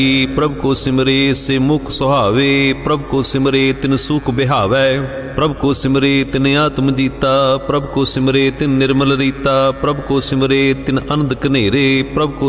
प्रभ को सिमरे से मुख सुहावे, प्रभ को सिमरे तिन सुख बिहावै, प्रभ को सिमरे तिन आत्म जीता, प्रभ को सिमरे तिन निर्मल रीता, प्रभ को सिमरे तिन आनंद कनेरे, प्रभ को